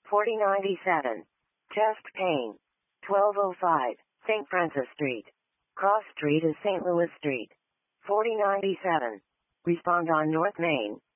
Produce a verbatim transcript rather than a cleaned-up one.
forty ninety-seven. Chest pain. twelve oh five. Saint Francis Street. Cross Street is Saint Louis Street. forty ninety-seven. Respond on North Main.